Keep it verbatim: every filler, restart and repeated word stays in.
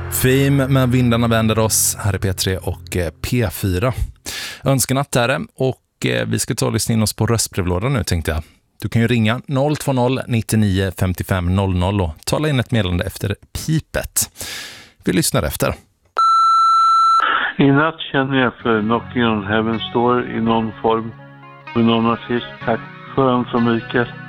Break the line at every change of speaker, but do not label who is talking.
Fame med Vindarna vänder oss. Här är P tre och P fyra. Önskenatt är det och vi ska ta och lyssna in oss på röstbrevlådan nu, tänkte jag. Du kan ju ringa noll två noll nittionio femtiofem noll noll och tala in ett meddelande efter pipet. Vi lyssnar efter.
I natt känner jag för Knocking on Heaven's Door i någon form med någon artist. Tack för den så mycket.